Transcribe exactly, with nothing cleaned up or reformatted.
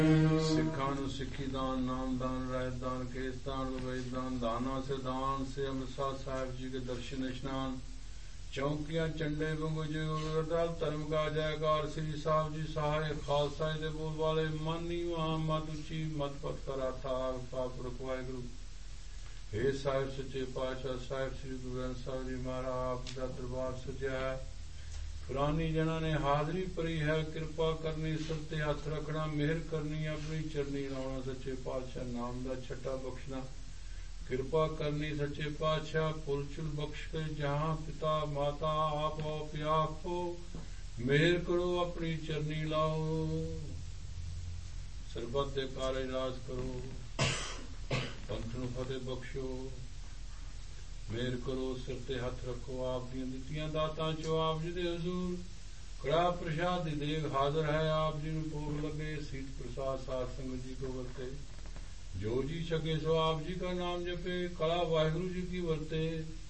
ਸਿੱਖਾਂ ਨੂੰ ਸਿੱਖੀ ਦਾਨ, ਨਾਮਦਾਨ, ਰਹਿਤਦਾਨ, ਕੇਸਦਾਨ, ਵੇਦਦਾਨ, ਦਾਨਾ से दान से अमृतसर साहिब जी के दर्शन स्नान, चौंकियां चंडे वांगू जी अदाल धर्म का जयकार। श्री साहब जी सहाय खालसा दे बोल वाले मानी वहां मत उची मत पत करा था पाप रखवाए गुरु। हे साहिब सच्चे पातशाह साहिब श्री गुरु ग्रंथ साहिब जी महाराज आप दा दरबार सजया है। पुरानी जना ने हाजरी भरी है, कृपा करनी सिर ते हथ रखना, मेहर करनी अपनी चरनी लाउना। सच्चे पातशाह नाम दा छट्टा बख्शना, कृपा करनी सच्चे पातशाह पुल चुल बख्श के जहां पिता माता आप हो प्याप हो, मेहर करो अपनी चरनी लाओ। सरबत दे कारज राज करो, पंथ नूं फतेह बख्शो, मेहर करो सिर ते हथ रखो। आप दी दित्तियां दातां चो आप जी दे हजूर कड़ा प्रसाद दी देग हाजिर है। आप जी नूं भोग लगे सीत प्रसाद साध संगत जी को वरते, जो जी सके सो आप जी का नाम जपे, कला वाहिगुरु जी की वरते।